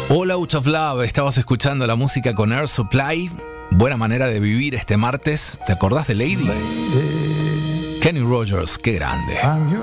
All Out of Love, estabas escuchando la música con Air Supply. Buena manera de vivir este martes. ¿Te acordás de Lady? Kenny Rogers, qué grande.